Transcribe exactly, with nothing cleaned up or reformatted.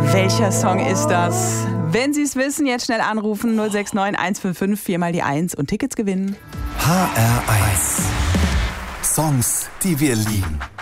Welcher Song ist das? Wenn Sie es wissen, jetzt schnell anrufen null sechs neun eins fünf fünf, viermal die eins und Tickets gewinnen. H R eins. Songs, die wir lieben.